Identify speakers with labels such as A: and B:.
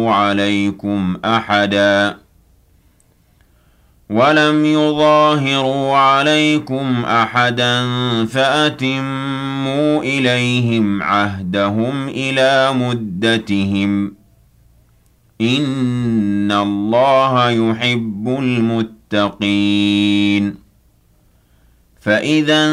A: يظاهروا عليكم أحدا فأتموا إليهم عهدهم إلى مدتهم إن الله يحب المتقين فإذا